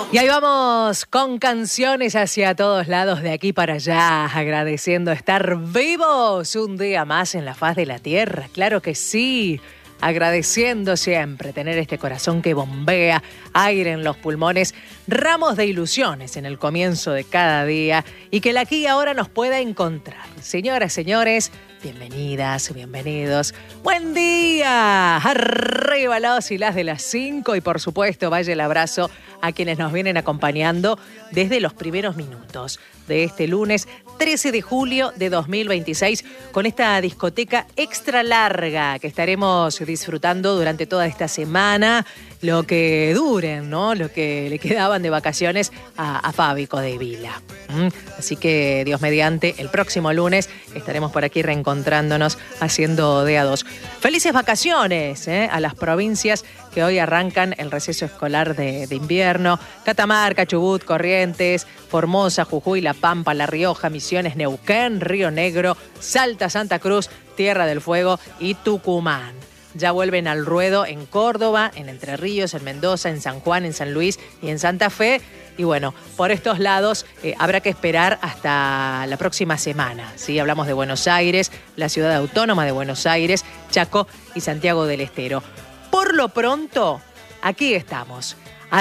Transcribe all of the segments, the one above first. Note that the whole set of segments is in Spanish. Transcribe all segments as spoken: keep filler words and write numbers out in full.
Y ahí vamos con canciones hacia todos lados, de aquí para allá, agradeciendo estar vivos un día más en la faz de la tierra. Claro que sí, agradeciendo siempre tener este corazón que bombea, aire en los pulmones, ramos de ilusiones en el comienzo de cada día y que el aquí y ahora nos pueda encontrar. Señoras, señores, bienvenidas, bienvenidos. ¡Buen día! Arriba los y las de las cinco y por supuesto vaya el abrazo a quienes nos vienen acompañando desde los primeros minutos de este lunes trece de julio de dos mil veintiséis con esta discoteca extra larga que estaremos disfrutando durante toda esta semana, lo que duren, ¿no? Lo que le quedaban de vacaciones a, a Fábico de Vila. ¿Mm? Así que Dios mediante, el próximo lunes estaremos por aquí reencontrándonos haciendo de a dos. Felices vacaciones ¿eh? a las provincias que hoy arrancan el receso escolar de, de invierno. Catamarca, Chubut, Corrientes, Formosa, Jujuy, La Pampa, La Rioja, Misiones, Neuquén, Río Negro, Salta, Santa Cruz, Tierra del Fuego y Tucumán. Ya vuelven al ruedo en Córdoba, en Entre Ríos, en Mendoza, en San Juan, en San Luis y en Santa Fe. Y bueno, por estos lados eh, habrá que esperar hasta la próxima semana. ¿Sí? Hablamos de Buenos Aires, la ciudad autónoma de Buenos Aires, Chaco y Santiago del Estero. Por lo pronto, aquí estamos,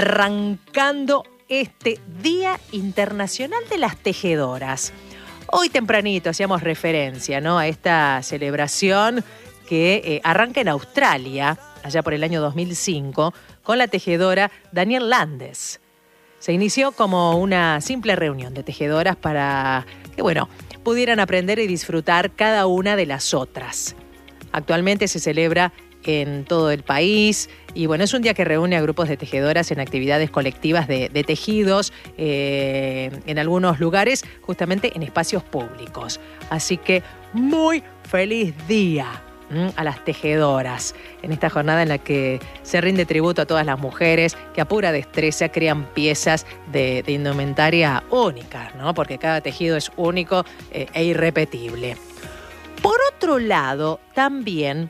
arrancando este Día Internacional de las Tejedoras. Hoy tempranito hacíamos referencia, ¿no?, a esta celebración que eh, arranca en Australia, allá por el año dos mil cinco, con la tejedora Danielle Landes. Se inició como una simple reunión de tejedoras para que, bueno, pudieran aprender y disfrutar cada una de las otras. Actualmente se celebra en todo el país y, bueno, es un día que reúne a grupos de tejedoras en actividades colectivas de, de tejidos, eh, en algunos lugares, justamente en espacios públicos. Así que muy feliz día a las tejedoras en esta jornada en la que se rinde tributo a todas las mujeres que a pura destreza crean piezas de, de indumentaria únicas, ¿no? Porque cada tejido es único eh, e irrepetible. Por otro lado, también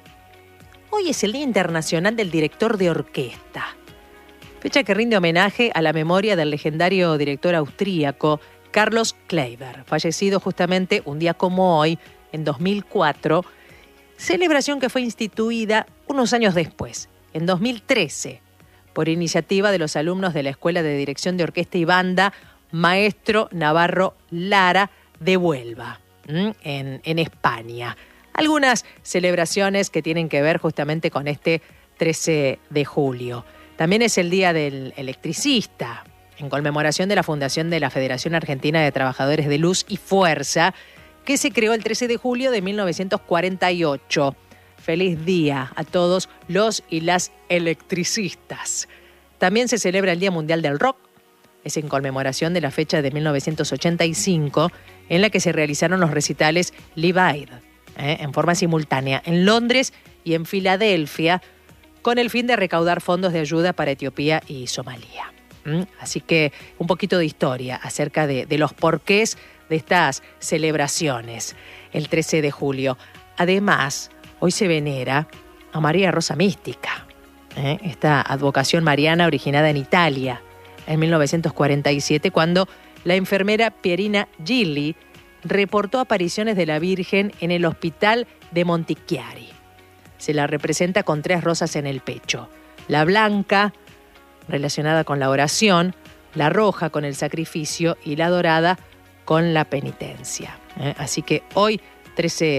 hoy es el Día Internacional del Director de Orquesta, fecha que rinde homenaje a la memoria del legendario director austríaco Carlos Kleiber, fallecido justamente un día como hoy, en dos mil cuatro, celebración que fue instituida unos años después, en dos mil trece, por iniciativa de los alumnos de la Escuela de Dirección de Orquesta y Banda Maestro Navarro Lara de Huelva, en, en España. Algunas celebraciones que tienen que ver justamente con este trece de julio. También es el Día del Electricista, en conmemoración de la fundación de la Federación Argentina de Trabajadores de Luz y Fuerza, que se creó el trece de julio de mil novecientos cuarenta y ocho. Feliz día a todos los y las electricistas. También se celebra el Día Mundial del Rock. Es en conmemoración de la fecha de mil novecientos ochenta y cinco, en la que se realizaron los recitales Live Aid, ¿eh? en forma simultánea en Londres y en Filadelfia, con el fin de recaudar fondos de ayuda para Etiopía y Somalia. ¿Mm? Así que un poquito de historia acerca de, de los porqués de estas celebraciones, el trece de julio. Además, hoy se venera a María Rosa Mística, ¿eh? esta advocación mariana originada en Italia en mil novecientos cuarenta y siete, cuando la enfermera Pierina Gilli reportó apariciones de la Virgen en el hospital de Montichiari. Se la representa con tres rosas en el pecho: la blanca, relacionada con la oración, la roja con el sacrificio y la dorada con la penitencia. ¿Eh? Así que hoy, trece